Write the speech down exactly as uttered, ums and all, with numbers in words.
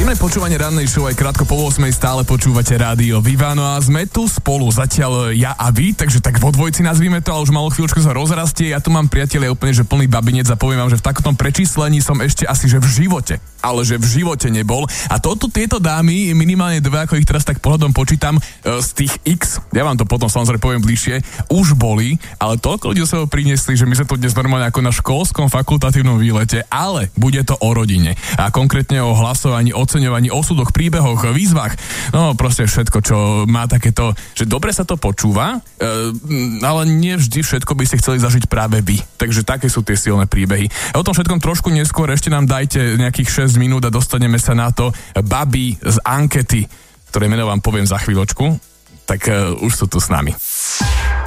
Príjemné počúvanie rannej show, aj krátko po ôsmej stále počúvate rádio Viva, no a sme tu spolu zatiaľ ja a vy, takže tak vo dvojci nazvime to, ale už malo chvíľučku sa rozrastie. Ja tu mám priatelia úplne, že plný babinec a poviem vám, že v takomto prečíslení som ešte asi, že v živote, ale že v živote nebol. A toto tieto dámy, minimálne dve, ako ich teraz tak pohľadom počítam, z tých X, ja vám to potom samozrejme poviem bližšie, už boli, ale toľko ľudí sa ho priniesli, že my sme tu dnes normálne ako na školskom fakultatívnom výlete, ale bude to o rodine a konkrétne o hlasovaní, oceňovaní, osudoch, príbehoch, výzvach, no proste všetko, čo má takéto, že dobre sa to počúva, e, ale nie vždy všetko by ste chceli zažiť práve vy. Takže také sú tie silné príbehy. A o tom všetkom trošku neskôr, ešte nám dajte nejakých šesť minút a dostaneme sa na to. Babi z ankety, ktoré meno vám poviem za chvíľočku, tak uh, už sú tu s nami.